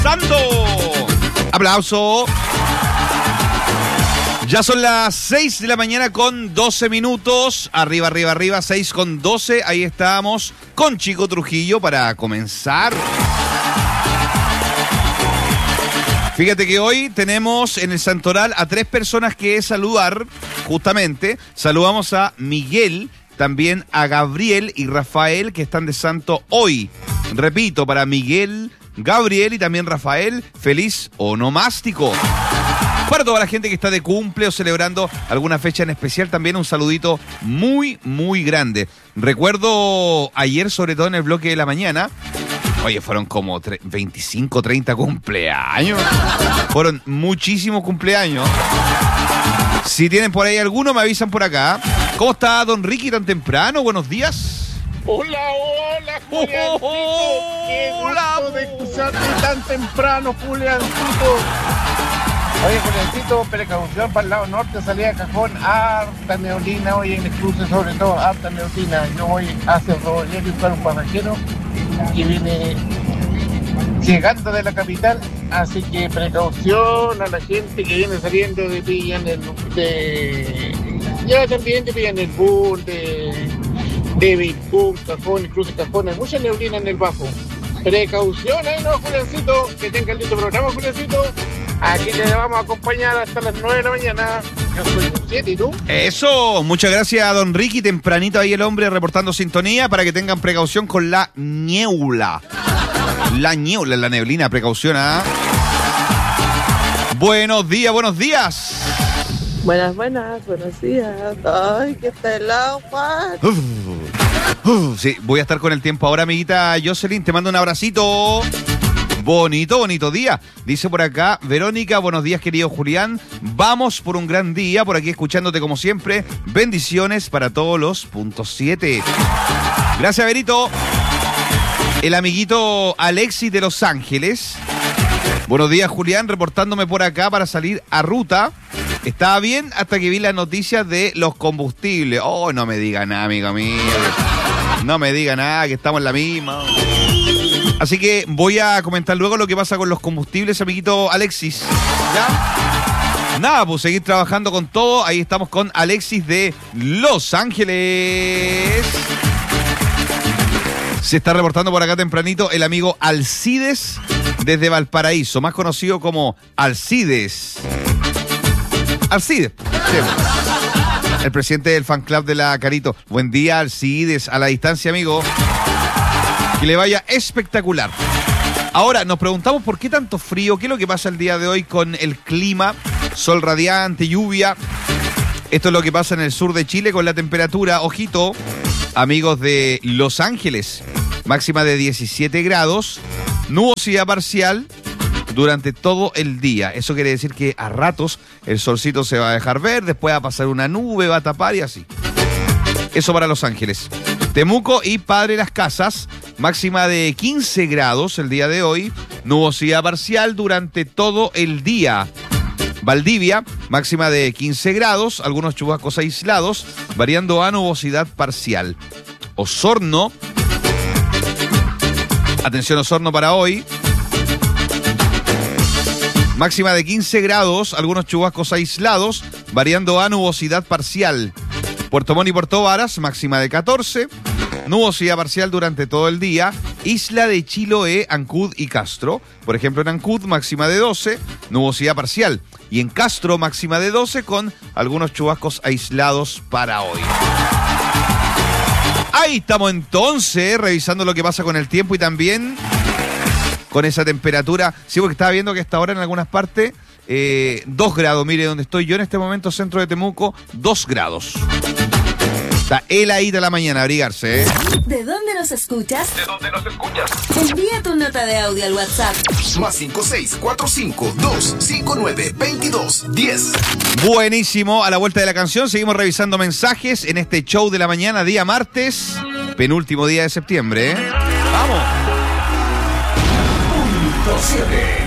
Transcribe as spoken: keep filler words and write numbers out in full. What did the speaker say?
reportando. Aplauso. Ya son las seis de la mañana con doce minutos. Arriba, arriba, arriba, seis con doce. Ahí estamos con Chico Trujillo para comenzar. Fíjate que hoy tenemos en el Santoral a tres personas que saludar, justamente. Saludamos a Miguel, también a Gabriel y Rafael, que están de santo hoy. Repito, para Miguel, Gabriel y también Rafael, feliz onomástico. Para toda la gente que está de cumple o celebrando alguna fecha en especial, también un saludito muy, muy grande. Recuerdo ayer, sobre todo en el bloque de la mañana, oye, fueron como veinticinco, treinta cumpleaños. Fueron muchísimos cumpleaños. Si tienen por ahí alguno, me avisan por acá. ¿Cómo está don Ricky tan temprano? Buenos días. Hola, hola, Juliancito. Oh, oh, oh, Qué gusto hola. de escucharte tan temprano, Juliancito. Oye, Juliancito, precaución para el lado norte, salida de Cajón, harta neblina, hoy en el cruce sobre todo, harta neblina. Yo voy hacia el Robollero y para un pasajero que viene llegando de la capital, así que precaución a la gente que viene saliendo de Pillan el de ya también de Pillan el Bull, de de Vilcún, Cajón, incluso Cajón, hay mucha neblina en el bajo. Precaución ahí, no, Juliancito, que tenga el lindo programa, Juliancito. Aquí te vamos a acompañar hasta las nueve de la mañana. Yo soy un siete, ¿y tú? Eso, muchas gracias a don Ricky, tempranito ahí el hombre reportando sintonía para que tengan precaución con la niebla. La niebla, la neblina, precaución, ¿ah? Buenos días, buenos días. Buenas, buenas, buenos días. Ay, que está helado, Juan. Uf, uf, sí, voy a estar con el tiempo ahora, amiguita Jocelyn, te mando un abracito. Bonito, bonito día. Dice por acá, Verónica, buenos días, querido Julián. Vamos por un gran día, por aquí escuchándote como siempre. Bendiciones para todos los puntos siete. Gracias, Verito. El amiguito Alexis de Los Ángeles. Buenos días, Julián, reportándome por acá para salir a ruta. Estaba bien hasta que vi las noticias de los combustibles. Oh, no me diga nada, amigo mío. No me diga nada, que estamos en la misma. Así que voy a comentar luego lo que pasa con los combustibles, amiguito Alexis. ¿Ya? Nada, pues seguir trabajando con todo. Ahí estamos con Alexis de Los Ángeles. Se está reportando por acá tempranito el amigo Alcides desde Valparaíso, más conocido como Alcides. Alcides. Sí. El presidente del fan club de la Carito. Buen día, Alcides, a la distancia, amigo. Que le vaya espectacular. Ahora, nos preguntamos por qué tanto frío, qué es lo que pasa el día de hoy con el clima, sol radiante, lluvia. Esto es lo que pasa en el sur de Chile con la temperatura. Ojito, amigos de Los Ángeles, máxima de diecisiete grados, nubosidad parcial durante todo el día. Eso quiere decir que a ratos el solcito se va a dejar ver, después va a pasar una nube, va a tapar y así. Eso para Los Ángeles. Temuco y Padre Las Casas, máxima de quince grados el día de hoy, nubosidad parcial durante todo el día. Valdivia, máxima de quince grados, algunos chubascos aislados, variando a nubosidad parcial. Osorno, atención Osorno para hoy, máxima de quince grados, algunos chubascos aislados, variando a nubosidad parcial. Puerto Montt y Puerto Varas, máxima de catorce, nubosidad parcial durante todo el día. Isla de Chiloé, Ancud y Castro. Por ejemplo, en Ancud, máxima de doce, nubosidad parcial. Y en Castro, máxima de doce, con algunos chubascos aislados para hoy. Ahí estamos entonces, revisando lo que pasa con el tiempo y también con esa temperatura. Sí, porque estaba viendo que hasta ahora en algunas partes, eh, dos grados. Mire, donde estoy yo en este momento, centro de Temuco, dos grados. Está heladita de la mañana, abrigarse, ¿eh? ¿De dónde nos escuchas? ¿De dónde nos escuchas? Envía tu nota de audio al WhatsApp. Más cinco seis cuatro cinco dos cinco nueve veintidós diez. Buenísimo, a la vuelta de la canción seguimos revisando mensajes en este show de la mañana, día martes, penúltimo día de septiembre, ¿eh? ¡Vamos! Punto siete.